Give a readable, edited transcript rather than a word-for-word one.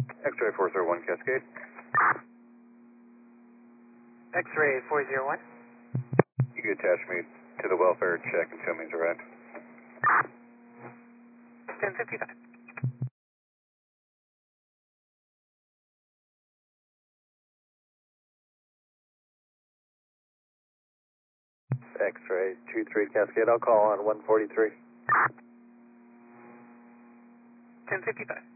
X-ray 401 Cascade. X-ray 401. You can attach me to the welfare check until means arrived. 1055. X-ray 23 Cascade, I'll call on 143. 1055.